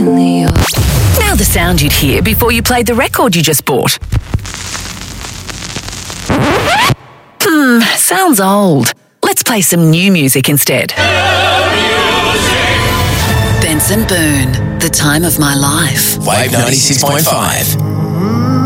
Now the sound you'd hear before you played the record you just bought. Sounds old. Let's play some new music instead. Benson Boone, The Time of My Life. Wave 96.5.